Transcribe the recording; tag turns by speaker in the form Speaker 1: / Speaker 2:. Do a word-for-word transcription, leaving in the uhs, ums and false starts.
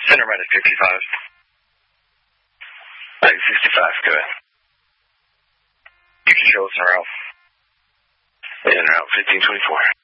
Speaker 1: Center Medic fifty-five. Light sixty-five, go ahead. You can show us en route. In route fifteen twenty-four.